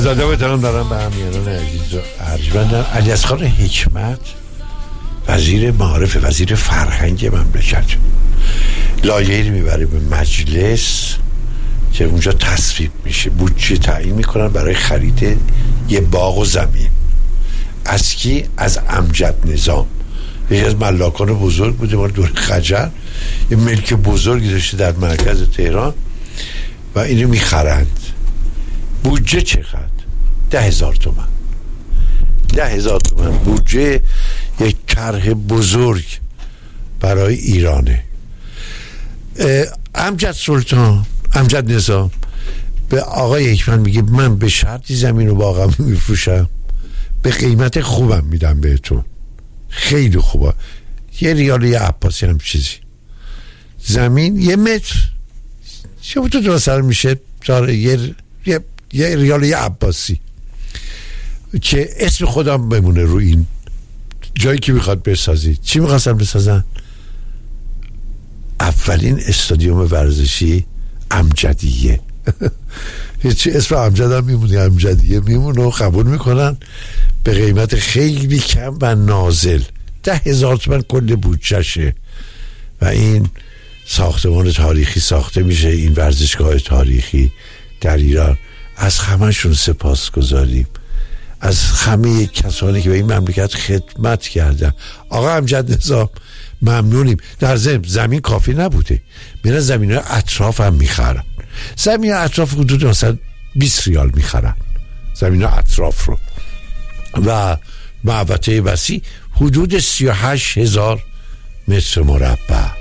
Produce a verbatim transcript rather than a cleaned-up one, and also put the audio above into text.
زاده بتانم دارم به همیانان عزیز و ارجمندم. علیاصغر حکمت وزیر معارف، وزیر فرهنگ مملکت، لایحه‌ای میبره به مجلس که اونجا تصویب میشه، بودجه تعیین میکنن برای خرید یه باغ و زمین. از کی؟ از امجد نظام، یکی از ملاکان بزرگ بوده مال دور خجر، یه ملک بزرگی داشته در مرکز تهران و اینو میخرند. بودجه چقدر؟ ده هزار تومن. ده هزار تومن بودجه یک طرح بزرگ برای ایرانه. امجد سلطان، امجد نظام به آقای حکمت میگه من به شرطی زمین و باغم میفروشم، به قیمت خوبم میدم بهتون، خیلی خوبه، یه ریال یه عباسی هم چیزی زمین، یه متر چه بود تو سر میشه داره یه یه یه ریال یه عباسی که اسم خودم بمونه رو این جایی که میخواد بسازید. چی میخواستن بسازن؟ اولین استادیوم ورزشی امجدیه. چی اسم امجد هم میمونه، امجدیه میمونه و قبول میکنن به قیمت خیلی کم و نازل. ده هزار تومن کل بودجهشه و این ساختمان تاریخی ساخته میشه، این ورزشگاه تاریخی در ایران. از همهشون سپاس گذاریم، از همه کسانی که به این مملکت خدمت کردن. آقا امجد نظام ممنونیم. در ضمن زمین کافی نبوده، میرن زمین های اطراف هم میخرن. زمین اطراف حدود مثلا بیست ریال میخرن زمین اطراف رو و محوطه وسیع حدود سی و هشت هزار متر مربع.